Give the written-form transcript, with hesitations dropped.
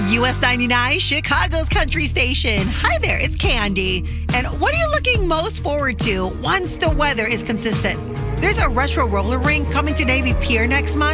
US 99, Chicago's country station. Hi there, it's Candy. And what are you looking most forward to once the weather is consistent? There's a retro roller rink coming to Navy Pier next month.